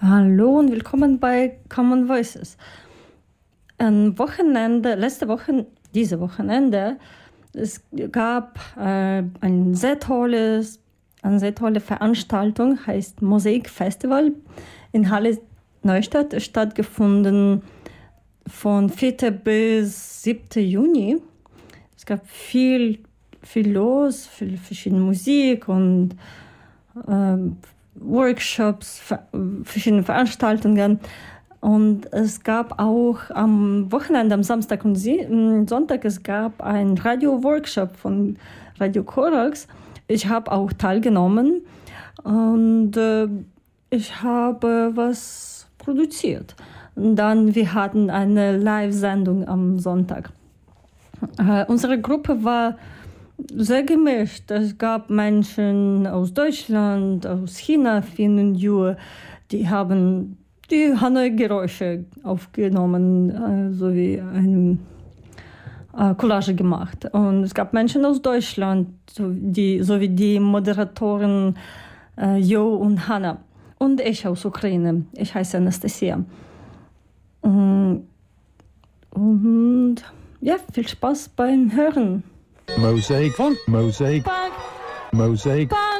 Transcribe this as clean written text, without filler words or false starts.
Hallo und willkommen bei Common Voices. Dieses Wochenende, es gab eine sehr tolle Veranstaltung, heißt Mosaik Festival in Halle Neustadt, stattgefunden von 4. bis 7. Juni. Es gab viel los, viel verschiedene Musik und Workshops, verschiedene Veranstaltungen. Und es gab auch am Wochenende, am Samstag und Sonntag, es gab einen Radio-Workshop von Radio Korax. Ich habe auch teilgenommen und ich habe was produziert. Und dann, wir hatten eine Live-Sendung am Sonntag. Unsere Gruppe war sehr gemischt. Es gab Menschen aus Deutschland, aus China, Finnen, Jür, die haben Hanoi-Geräusche aufgenommen, sowie eine Collage gemacht. Und es gab Menschen aus Deutschland, sowie die Moderatoren Jo und Hanna. Und ich aus Ukraine. Ich heiße Anastasia. Und ja, viel Spaß beim Hören. Mosaik.